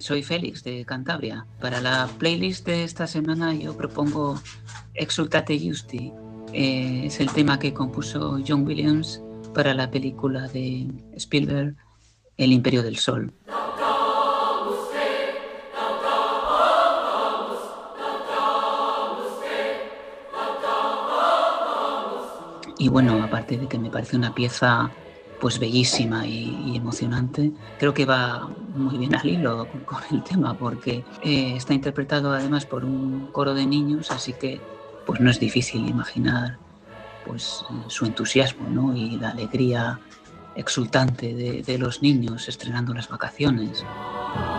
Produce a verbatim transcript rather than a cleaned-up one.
soy Félix de Cantabria. Para la playlist de esta semana yo propongo Exultate Justi. Eh, es el tema que compuso John Williams para la película de Spielberg, El Imperio del Sol. Y bueno, aparte de que me parece una pieza pues bellísima y, y emocionante, creo que va muy bien al hilo con, con el tema, porque eh, está interpretado además por un coro de niños, así que pues no es difícil imaginar pues su entusiasmo, ¿no? Y la alegría exultante de, de los niños estrenando las vacaciones.